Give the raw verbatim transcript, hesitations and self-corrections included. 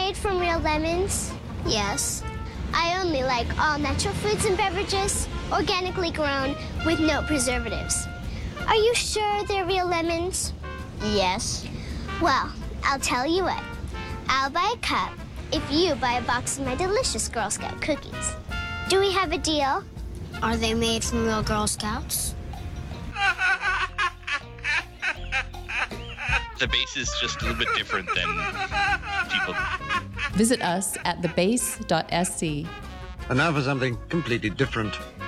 made from real lemons? Yes. I only like all natural foods and beverages, organically grown, with no preservatives. Are you sure they're real lemons? Yes. Well, I'll tell you what. I'll buy a cup if you buy a box of my delicious Girl Scout cookies. Do we have a deal? Are they made from real Girl Scouts? The base is just a little bit different than people. Visit us at the base dot s c. And now for something completely different.